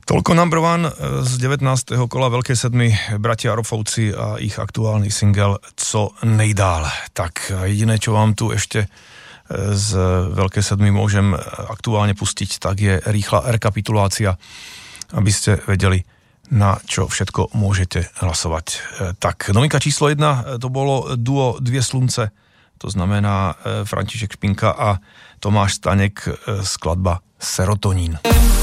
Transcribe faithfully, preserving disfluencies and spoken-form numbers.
Toľko number one z devätnásteho kola Veľkej sedmy, bratia Rofovci a ich aktuálny single Co nejdál. Tak jediné, čo vám tu ešte z Veľkej sedmy môžem aktuálne pustiť, tak je rýchla rekapitulácia, aby ste vedeli, na čo všetko môžete hlasovať. Tak, novinka číslo jedna, to bolo duo Dvě slunce, to znamená František Špinka a Tomáš Staněk, skladba Serotonín.